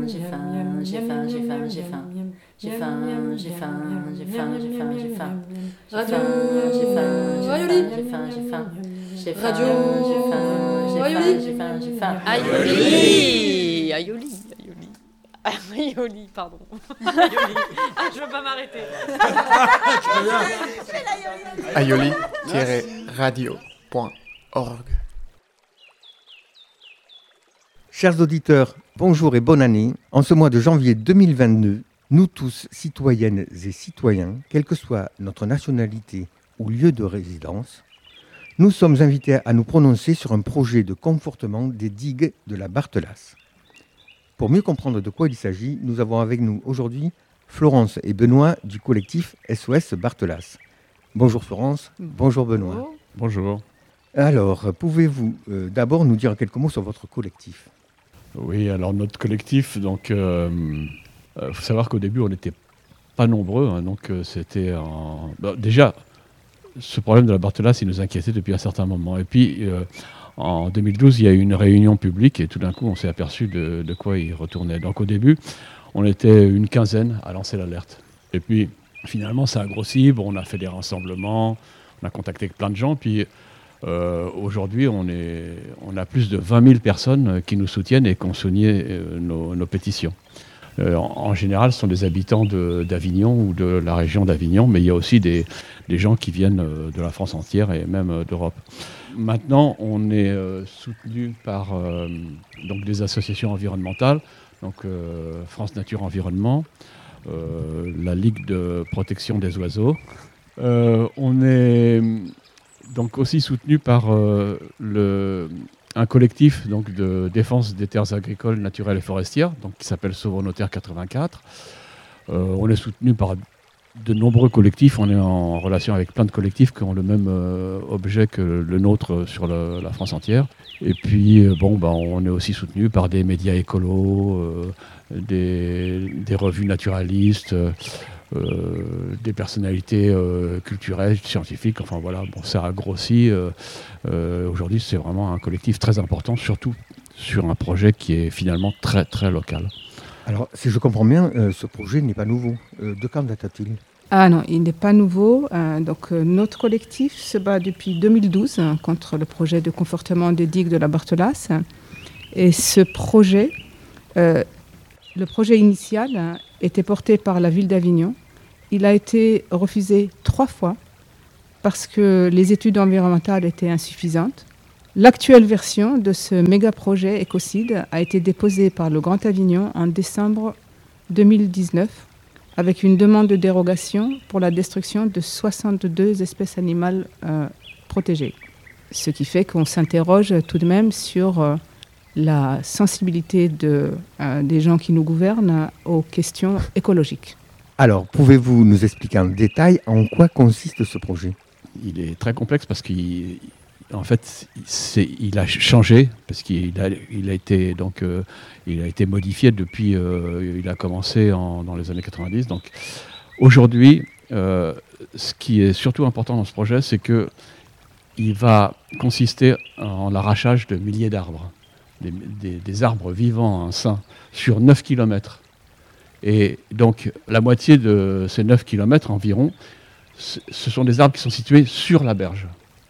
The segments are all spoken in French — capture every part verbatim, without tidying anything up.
j'ai faim, j'ai faim, j'ai faim, j'ai faim. J'ai faim, j'ai faim, j'ai faim, j'ai faim, j'ai faim. Radio J'ai faim, Ayoli. j'ai faim, j'ai faim. J'ai faim, Radio j'ai faim, j'ai faim, Ayoli. j'ai faim, j'ai faim. Ayoli Ayoli Ayoli Ah, Ayoli, pardon. Ayoli. Ah, je veux pas m'arrêter. ayoli tiret radio point org. Chers auditeurs, bonjour et bonne année. En ce mois de janvier deux mille vingt-deux, nous tous, citoyennes et citoyens, quelle que soit notre nationalité ou lieu de résidence, nous sommes invités à nous prononcer sur un projet de confortement des digues de la Barthelasse. Pour mieux comprendre de quoi il s'agit, nous avons avec nous aujourd'hui Florence et Benoît du collectif S O S Barthelasse. Bonjour Florence, bonjour Benoît. Bonjour. Alors, pouvez-vous euh, d'abord nous dire quelques mots sur votre collectif ? Oui, alors notre collectif, donc, il euh, euh, faut savoir qu'au début, on n'était pas nombreux. Hein, donc, euh, c'était en... bah, déjà, ce problème de la Barthelasse, il nous inquiétait depuis un certain moment. Et puis, euh, en deux mille douze, il y a eu une réunion publique et tout d'un coup, on s'est aperçu de, de quoi il retournait. Donc, au début, on était une quinzaine à lancer l'alerte. Et puis, finalement, ça a grossi. Bon, on a fait des rassemblements, on a contacté plein de gens. Puis, Euh, aujourd'hui, on, est, on a plus de vingt mille personnes qui nous soutiennent et qui ont signé euh, nos, nos pétitions. Euh, en, en général, ce sont des habitants de, d'Avignon ou de la région d'Avignon, mais il y a aussi des, des gens qui viennent euh, de la France entière et même euh, d'Europe. Maintenant, on est euh, soutenu par euh, donc des associations environnementales, donc euh, France Nature Environnement, euh, la Ligue de protection des oiseaux. Euh, on est donc aussi soutenu par euh, le, un collectif donc, de défense des terres agricoles, naturelles et forestières, donc, qui s'appelle Sauvons nos terres quatre-vingt-quatre. Euh, on est soutenu par de nombreux collectifs, on est en relation avec plein de collectifs qui ont le même euh, objet que le nôtre sur le, la France entière. Et puis, euh, bon, bah, on est aussi soutenu par des médias écolos, euh, des, des revues naturalistes, euh, Euh, des personnalités euh, culturelles, scientifiques, enfin voilà, bon, ça a grossi. Euh, euh, aujourd'hui, c'est vraiment un collectif très important, surtout sur un projet qui est finalement très très local. Alors, si je comprends bien, euh, ce projet n'est pas nouveau. Euh, de quand date-t-il ? Ah non, il n'est pas nouveau. Euh, donc, euh, notre collectif se bat depuis deux mille douze hein, contre le projet de confortement des digues de la Barthelasse. Et ce projet, euh, le projet initial hein, était porté par la ville d'Avignon. Il a été refusé trois fois parce que les études environnementales étaient insuffisantes. L'actuelle version de ce méga-projet écocide a été déposée par le Grand Avignon en décembre deux mille dix-neuf avec une demande de dérogation pour la destruction de soixante-deux espèces animales euh, protégées. Ce qui fait qu'on s'interroge tout de même sur euh, la sensibilité de, euh, des gens qui nous gouvernent aux questions écologiques. Alors, pouvez-vous nous expliquer en détail en quoi consiste ce projet ? Il est très complexe parce qu'il, en fait, c'est, il a changé parce qu'il a, il a été donc, euh, il a été modifié depuis. Euh, il a commencé en, dans les années quatre-vingt-dix. Donc, aujourd'hui, euh, ce qui est surtout important dans ce projet, c'est que il va consister en l'arrachage de milliers d'arbres, des, des, des arbres vivants, hein, sains, sur neuf kilomètres. Et donc, la moitié de ces neuf kilomètres environ, ce sont des arbres qui sont situés sur la berge.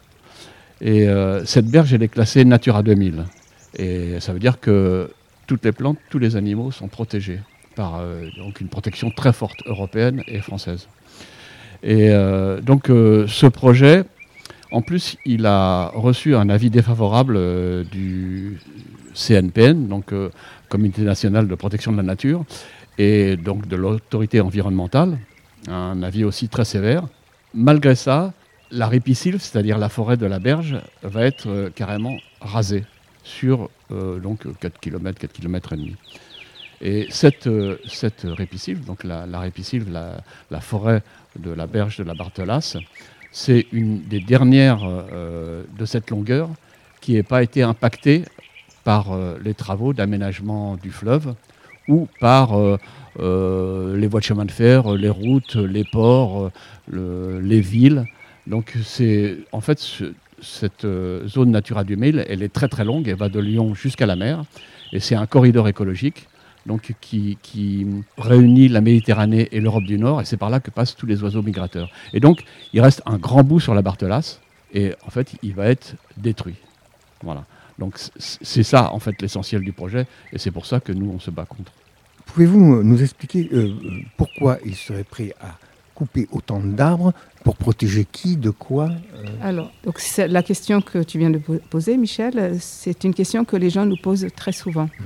Et euh, cette berge, elle est classée Natura deux mille. Et ça veut dire que toutes les plantes, tous les animaux sont protégés par euh, donc une protection très forte européenne et française. Et euh, donc, euh, ce projet, en plus, il a reçu un avis défavorable euh, du C N P N, donc euh, Comité national de protection de la nature, et donc de l'autorité environnementale, un avis aussi très sévère. Malgré ça, la ripisylve, c'est-à-dire la forêt de la berge, va être euh, carrément rasée sur euh, donc quatre kilomètres, quatre kilomètres et demi. Et cette, euh, cette ripisylve, donc la, la ripisylve, la, la forêt de la berge de la Barthelasse, c'est une des dernières euh, de cette longueur qui n'a pas été impactée par euh, les travaux d'aménagement du fleuve ou par euh, euh, les voies de chemin de fer, les routes, les ports, le, les villes. Donc c'est en fait ce, cette euh, zone Natura deux mille, elle est très très longue, elle va de Lyon jusqu'à la mer, et c'est un corridor écologique. donc qui, qui réunit la Méditerranée et l'Europe du Nord, et c'est par là que passent tous les oiseaux migrateurs. Et donc, il reste un grand bout sur la Barthelas, et en fait, il va être détruit. Voilà. Donc, c'est ça, en fait, l'essentiel du projet, et c'est pour ça que nous, on se bat contre. Pouvez-vous nous expliquer euh, pourquoi il serait prêt à couper autant d'arbres pour protéger qui, de quoi euh... Alors, donc c'est la question que tu viens de poser, Michel, c'est une question que les gens nous posent très souvent. Mmh.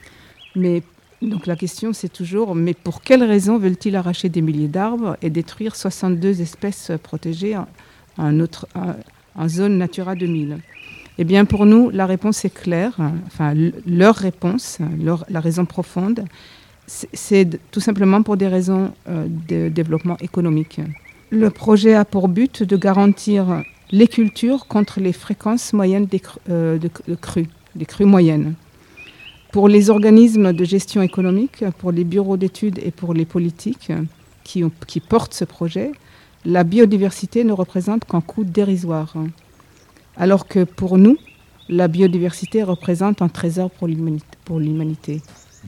Mais donc la question, c'est toujours, mais pour quelles raisons veulent-ils arracher des milliers d'arbres et détruire soixante-deux espèces protégées en, en, autre, en, en zone Natura deux mille? Eh bien, pour nous, la réponse est claire. Enfin, leur réponse, leur, la raison profonde, c'est, c'est tout simplement pour des raisons euh, de développement économique. Le projet a pour but de garantir les cultures contre les fréquences moyennes des cru, euh, de, de crues, des crues moyennes. Pour les organismes de gestion économique, pour les bureaux d'études et pour les politiques qui, ont, qui portent ce projet, la biodiversité ne représente qu'un coût dérisoire. Alors que pour nous, la biodiversité représente un trésor pour l'humanité. Pour l'humanité.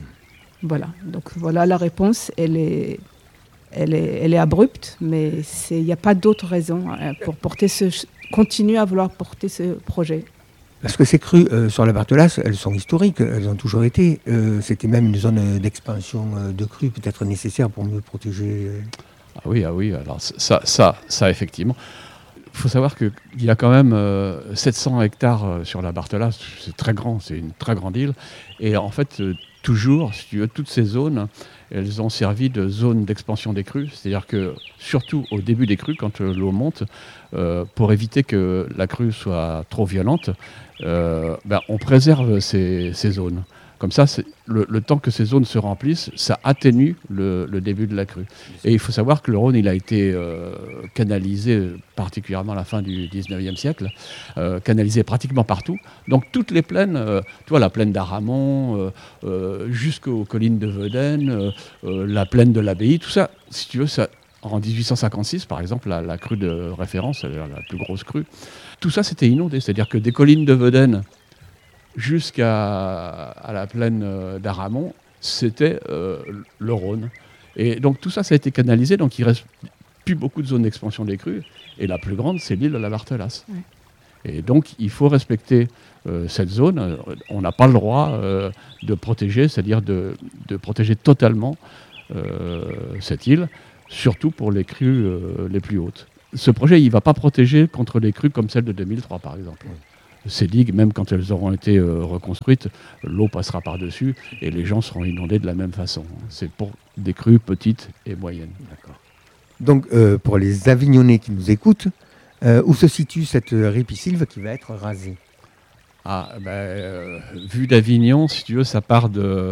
Voilà, donc voilà la réponse, elle est, elle est, elle est abrupte, mais il n'y a pas d'autre raison pour porter ce, continuer à vouloir porter ce projet. Parce que ces crues euh, sur la Barthelas, elles sont historiques, elles ont toujours été. Euh, c'était même une zone d'expansion euh, de crues peut-être nécessaire pour mieux protéger. Euh... Ah oui, ah oui, alors ça, ça, ça effectivement. Il faut savoir qu'il y a quand même euh, sept cents hectares sur la Barthelas, c'est très grand, c'est une très grande île. Et en fait, euh, toujours, si tu veux, toutes ces zones, elles ont servi de zone d'expansion des crues. C'est-à-dire que, surtout au début des crues, quand euh, l'eau monte, euh, pour éviter que la crue soit trop violente, euh, ben, on préserve ces, ces zones. Comme ça, c'est le, le temps que ces zones se remplissent, ça atténue le, le début de la crue. Et il faut savoir que le Rhône, il a été euh, canalisé, particulièrement à la fin du dix-neuvième siècle, euh, canalisé pratiquement partout. Donc toutes les plaines, euh, tu vois, la plaine d'Aramon, euh, euh, jusqu'aux collines de Vedaine, euh, euh, la plaine de l'Abbaye, tout ça, si tu veux, ça, en dix-huit cent cinquante-six, par exemple, la, la crue de référence, la, la plus grosse crue, tout ça, c'était inondé. C'est-à-dire que des collines de Vedaine jusqu'à à la plaine d'Aramon, c'était euh, le Rhône. Et donc tout ça, ça a été canalisé, donc il ne reste plus beaucoup de zones d'expansion des crues, et la plus grande, c'est l'île de la Barthelas. Ouais. Et donc il faut respecter euh, cette zone. On n'a pas le droit euh, de protéger, c'est-à-dire de, de protéger totalement euh, cette île, surtout pour les crues euh, les plus hautes. Ce projet, il ne va pas protéger contre les crues comme celle de deux mille trois, par exemple. Ouais. Ces digues, même quand elles auront été euh, reconstruites, l'eau passera par-dessus et les gens seront inondés de la même façon. C'est pour des crues petites et moyennes. D'accord. Donc, euh, pour les Avignonnais qui nous écoutent, euh, où se situe cette ripisylve qui va être rasée? Ah, ben, euh, vue d'Avignon, si tu veux, ça part de,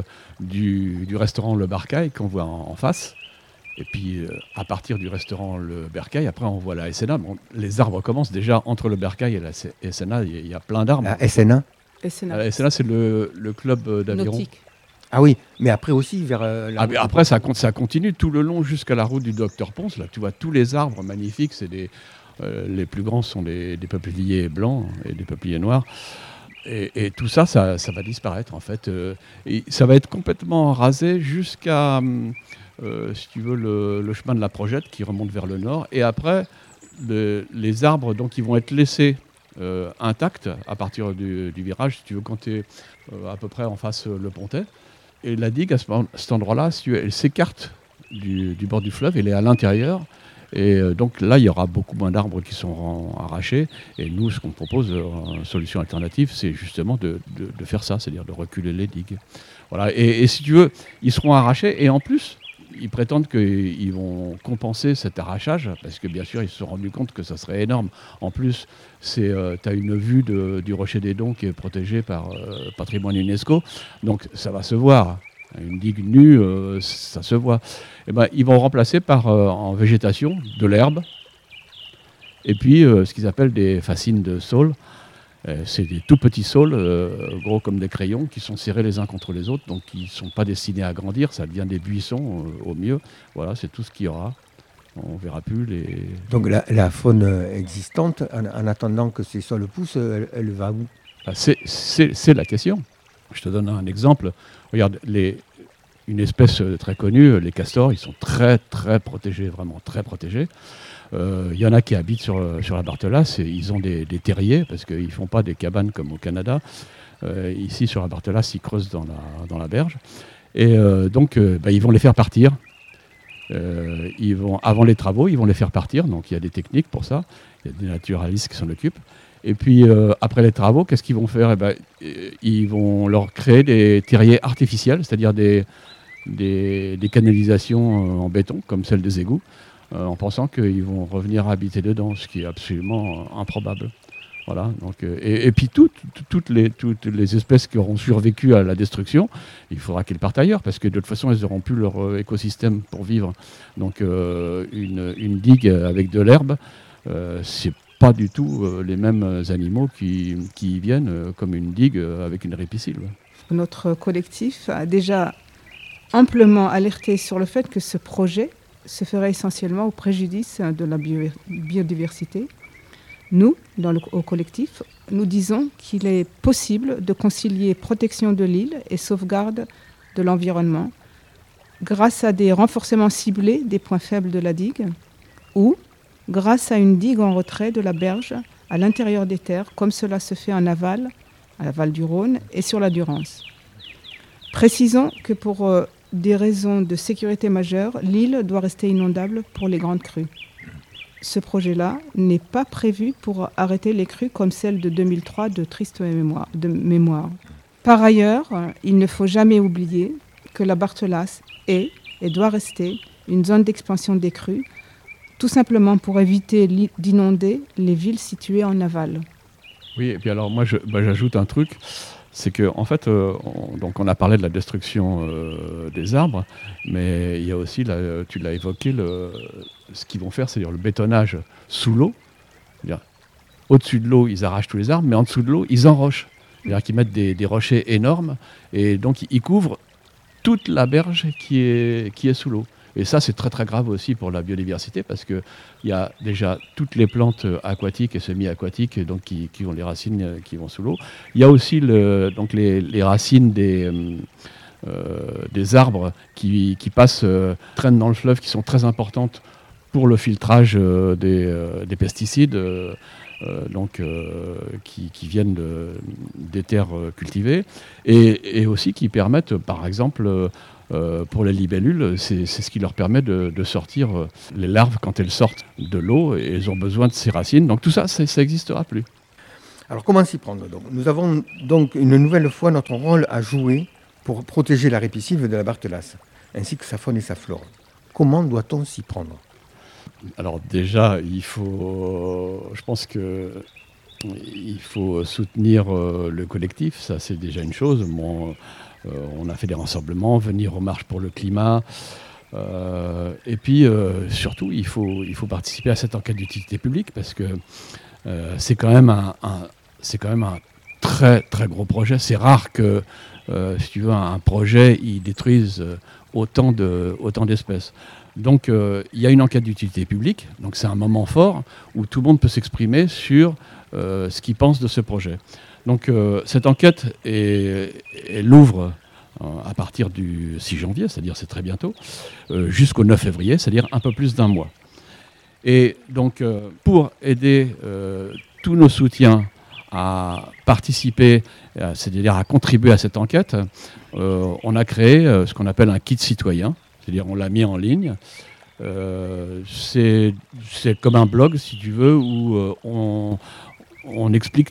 du, du restaurant Le Barcail qu'on voit en, en face. Et puis, euh, à partir du restaurant Le Bercail, après, on voit la S N A. Bon, les arbres commencent déjà entre le Bercail et la S N A. Il y, y a plein d'arbres. La S N A S N A, la S N A c'est le, le club d'aviron. Nautique. Ah oui, mais après aussi vers euh, la ah, mais après, ça, ça continue tout le long jusqu'à la route du Docteur Ponce. Là, tu vois tous les arbres magnifiques. C'est des, euh, les plus grands sont des, des peupliers blancs et des peupliers noirs. Et, et tout ça, ça, ça va disparaître, en fait. Euh, et ça va être complètement rasé jusqu'à... Hum, Euh, si tu veux, le, le chemin de la Projette qui remonte vers le nord. Et après, le, les arbres donc, ils vont être laissés euh, intacts à partir du, du virage, si tu veux, quand tu es euh, à peu près en face euh, le Pontet. Et la digue, à, ce, à cet endroit-là, si tu veux, elle s'écarte du, du bord du fleuve, elle est à l'intérieur. Et euh, donc là, il y aura beaucoup moins d'arbres qui seront arrachés. Et nous, ce qu'on propose en euh, solution alternative, c'est justement de, de, de faire ça, c'est-à-dire de reculer les digues. Voilà. Et, et si tu veux, ils seront arrachés. Et en plus, ils prétendent qu'ils vont compenser cet arrachage, parce que bien sûr, ils se sont rendus compte que ça serait énorme. En plus, tu euh, as une vue de, du Rocher des Dons qui est protégée par euh, patrimoine UNESCO, donc ça va se voir. Une digue nue, euh, ça se voit. Et ben, ils vont remplacer par, euh, en végétation, de l'herbe, et puis euh, ce qu'ils appellent des fascines de saules. C'est des tout petits saules, euh, gros comme des crayons, qui sont serrés les uns contre les autres, donc qui ne sont pas destinés à grandir, ça devient des buissons euh, au mieux. Voilà, c'est tout ce qu'il y aura. On ne verra plus les... Donc la, la faune existante, en, en attendant que ces sols poussent, elle, elle va où? c'est, c'est, c'est la question. Je te donne un exemple. Regarde, les, une espèce très connue, les castors, ils sont très très protégés, vraiment très protégés. Il euh, y en a qui habitent sur, sur la Barthelasse et ils ont des, des terriers parce qu'ils ne font pas des cabanes comme au Canada. Euh, ici sur la Barthelasse, ils creusent dans la, dans la berge. Et euh, donc euh, bah, ils vont les faire partir. Euh, ils vont, avant les travaux, ils vont les faire partir. Donc il y a des techniques pour ça. Il y a des naturalistes qui s'en occupent. Et puis euh, après les travaux, qu'est-ce qu'ils vont faire? Eh ben, ils vont leur créer des terriers artificiels, c'est-à-dire des, des, des canalisations en béton, comme celles des égouts, euh, en pensant qu'ils vont revenir habiter dedans, ce qui est absolument improbable. Voilà, donc, euh, et, et puis toutes, toutes, les, toutes les espèces qui auront survécu à la destruction, il faudra qu'elles partent ailleurs, parce que de toute façon, elles n'auront plus leur euh, écosystème pour vivre. Donc euh, une, une digue avec de l'herbe, euh, c'est pas du tout euh, les mêmes animaux qui, qui y viennent euh, comme une digue euh, avec une ripisylve. Notre collectif a déjà amplement alerté sur le fait que ce projet se ferait essentiellement au préjudice de la bio- biodiversité. Nous, dans le, au collectif, nous disons qu'il est possible de concilier protection de l'île et sauvegarde de l'environnement grâce à des renforcements ciblés des points faibles de la digue ou grâce à une digue en retrait de la berge à l'intérieur des terres, comme cela se fait en aval, à l'aval du Rhône et sur la Durance. Précisons que pour euh, des raisons de sécurité majeure, l'île doit rester inondable pour les grandes crues. Ce projet-là n'est pas prévu pour arrêter les crues comme celle de deux mille trois de triste mémoire. De mémoire. Par ailleurs, il ne faut jamais oublier que la Barthelasse est et doit rester une zone d'expansion des crues, tout simplement pour éviter d'inonder les villes situées en aval. Oui, et puis alors moi je, bah, j'ajoute un truc, c'est que en fait, euh, on, donc on a parlé de la destruction euh, des arbres, mais il y a aussi, là, tu l'as évoqué, le, ce qu'ils vont faire, c'est-à-dire le bétonnage sous l'eau. C'est-à-dire, au-dessus de l'eau, ils arrachent tous les arbres, mais en dessous de l'eau, ils enrochent. C'est-à-dire qu'ils mettent des, des rochers énormes, et donc ils couvrent toute la berge qui est, qui est sous l'eau. Et ça, c'est très très grave aussi pour la biodiversité parce qu'il y a déjà toutes les plantes aquatiques et semi-aquatiques donc qui, qui ont les racines qui vont sous l'eau. Il y a aussi le, donc les, les racines des, euh, des arbres qui, qui passent, euh, traînent dans le fleuve, qui sont très importantes pour le filtrage euh, des, euh, des pesticides euh, euh, donc, euh, qui, qui viennent de, des terres cultivées et, et aussi qui permettent, par exemple, euh, Euh, pour les libellules, c'est, c'est ce qui leur permet de, de sortir euh, les larves quand elles sortent de l'eau et elles ont besoin de ces racines. Donc tout ça, ça n'existera plus. Alors comment s'y prendre donc? Nous avons donc une nouvelle fois notre rôle à jouer pour protéger la ripisylve de la Barthelasse, ainsi que sa faune et sa flore. Comment doit-on s'y prendre? Alors déjà, il faut, je pense que il faut soutenir euh, le collectif, ça c'est déjà une chose. Bon, Euh, on a fait des rassemblements, venir aux marches pour le climat. Euh, et puis, euh, surtout, il faut, il faut participer à cette enquête d'utilité publique parce que euh, c'est quand même un, un, c'est quand même un très, très gros projet. C'est rare que, euh, si tu veux, un, un projet, il détruise autant, de, autant d'espèces. Donc, euh, il y a une enquête d'utilité publique. Donc, c'est un moment fort où tout le monde peut s'exprimer sur euh, ce qu'il pense de ce projet. Donc euh, cette enquête, est, elle ouvre euh, à partir du six janvier, c'est-à-dire c'est très bientôt, euh, jusqu'au neuf février, c'est-à-dire un peu plus d'un mois. Et donc euh, pour aider euh, tous nos soutiens à participer, euh, c'est-à-dire à contribuer à cette enquête, euh, on a créé euh, ce qu'on appelle un kit citoyen, c'est-à-dire on l'a mis en ligne. Euh, c'est, c'est comme un blog, si tu veux, où euh, on, on explique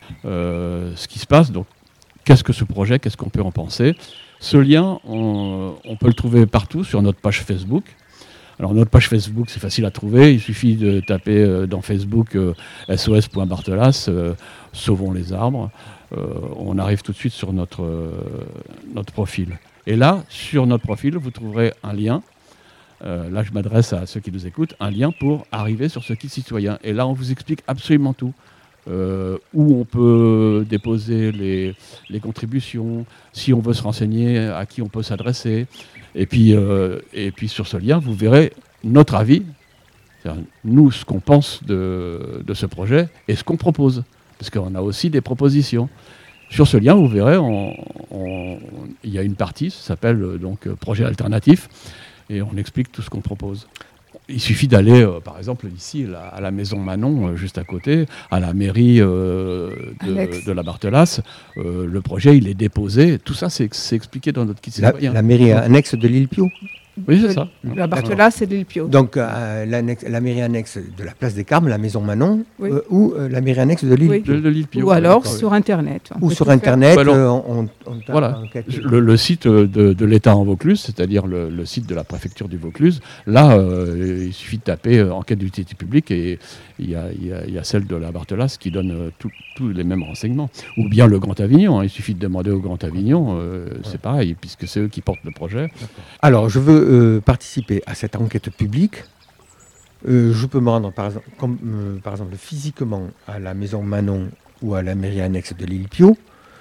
Euh, ce qui se passe. Donc, qu'est-ce que ce projet? Qu'est-ce qu'on peut en penser? Ce lien, on, on peut le trouver partout sur notre page Facebook. Alors, notre page Facebook, c'est facile à trouver. Il suffit de taper euh, dans Facebook euh, S O S point Barthelasse, euh, Sauvons les arbres. Euh, on arrive tout de suite sur notre, euh, notre profil. Et là, sur notre profil, vous trouverez un lien. Euh, là, je m'adresse à ceux qui nous écoutent. Un lien pour arriver sur ce kit citoyen. Et là, on vous explique absolument tout. Euh, où on peut déposer les, les contributions, si on veut se renseigner, à qui on peut s'adresser. Et puis, euh, et puis sur ce lien, vous verrez notre avis, c'est-à-dire nous, ce qu'on pense de, de ce projet et ce qu'on propose. Parce qu'on a aussi des propositions. Sur ce lien, vous verrez, on, on, il y a une partie, ça s'appelle euh, donc projet alternatif, et on explique tout ce qu'on propose. Il suffit d'aller, euh, par exemple, ici, là, à la maison Manon, euh, juste à côté, à la mairie euh, de, de la Barthelasse. Euh, le projet, il est déposé. Tout ça, c'est, c'est expliqué dans notre kit citoyen. La, la mairie annexe de l'île Pio. Oui, c'est ça. La Barthelasse et l'île Pio. Donc, euh, la mairie annexe de la place des Carmes, la maison Manon, oui. euh, ou euh, la mairie annexe de l'île oui. Pio. De, de l'île Pio. Ou alors d'accord, sur oui. Internet. Ou sur Internet, bah, alors, euh, on, on, on voilà, enquête. le, le site de, de l'État en Vaucluse, c'est-à-dire le, le site de la préfecture du Vaucluse, là, euh, il suffit de taper euh, enquête d'utilité publique et il y a, il y a, il y a celle de la Barthelasse qui donne euh, tous les mêmes renseignements. Ou bien le Grand Avignon, hein, il suffit de demander au Grand Avignon, euh, ouais. c'est pareil, puisque c'est eux qui portent le projet. D'accord. Alors, je veux euh, participer à cette enquête publique. Euh, je peux me rendre, par exemple, comme, euh, par exemple, physiquement à la maison Manon ou à la mairie annexe de l'île Pio,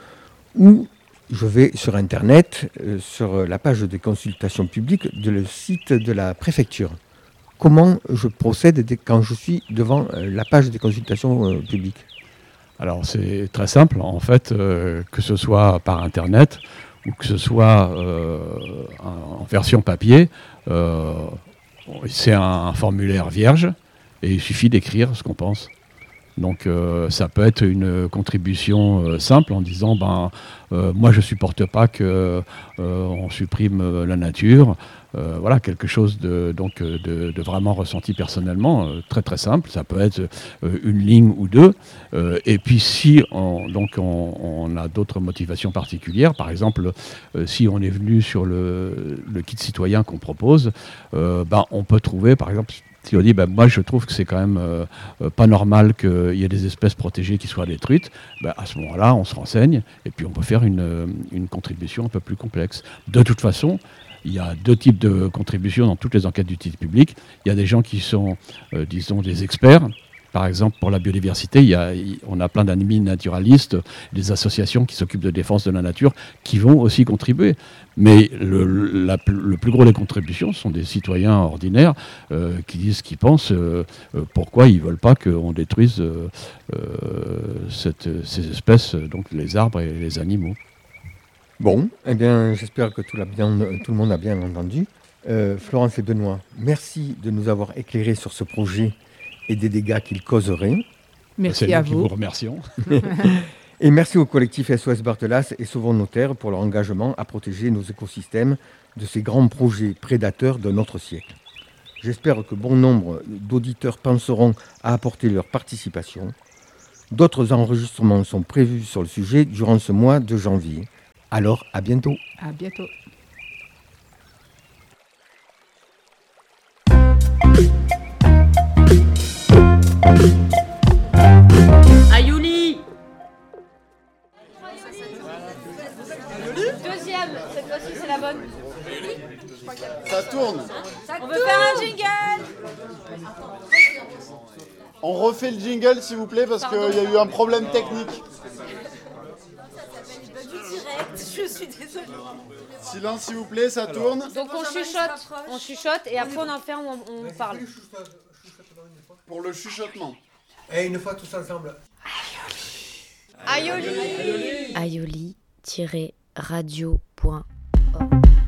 ou je vais sur Internet, euh, sur la page de consultation publique de le site de la préfecture. Comment je procède dès, quand je suis devant euh, la page des consultations euh, publiques? Alors c'est très simple, en fait, euh, que ce soit par Internet ou que ce soit euh, en version papier, euh, c'est un, un formulaire vierge et il suffit d'écrire ce qu'on pense. Donc euh, ça peut être une contribution euh, simple en disant ben euh, moi je supporte pas que euh, on supprime euh, la nature. Euh, voilà, quelque chose de, donc, de, de vraiment ressenti personnellement, euh, très très simple. Ça peut être euh, une ligne ou deux. Euh, et puis si on, donc on, on a d'autres motivations particulières, par exemple, euh, si on est venu sur le, le kit citoyen qu'on propose, euh, ben, on peut trouver, par exemple, si on dit, ben, moi je trouve que c'est quand même euh, pas normal qu'il y ait des espèces protégées qui soient détruites, ben, à ce moment-là, on se renseigne et puis on peut faire une, une contribution un peu plus complexe. De toute façon, il y a deux types de contributions dans toutes les enquêtes d'utilité publique. Il y a des gens qui sont, euh, disons, des experts. Par exemple, pour la biodiversité, il y a, il, on a plein d'amis naturalistes, des associations qui s'occupent de défense de la nature, qui vont aussi contribuer. Mais le, la, le plus gros des contributions sont des citoyens ordinaires euh, qui disent ce qu'ils pensent, euh, euh, pourquoi ils ne veulent pas qu'on détruise euh, euh, cette, ces espèces, donc les arbres et les animaux. Bon, eh bien, j'espère que tout, la bien, tout le monde a bien entendu. Euh, Florence et Benoît, merci de nous avoir éclairés sur ce projet et des dégâts qu'il causerait. Merci C'est à nous vous. qui vous remercions. Et merci au collectif S O S Barthelasse et Sauvons nos terres pour leur engagement à protéger nos écosystèmes de ces grands projets prédateurs de notre siècle. J'espère que bon nombre d'auditeurs penseront à apporter leur participation. D'autres enregistrements sont prévus sur le sujet durant ce mois de janvier. Alors, à bientôt. À bientôt. Ayouli. Deuxième, cette fois-ci c'est la bonne. Ça tourne. On veut faire un jingle. On refait le jingle s'il vous plaît parce qu'il y a eu un problème technique. Je suis désolée. Silence s'il vous plaît, ça tourne. Donc on chuchote, on chuchote et après on en fait, on, on parle. Pour le chuchotement. Et une fois tous ensemble. Aïoli. Aïoli-radio point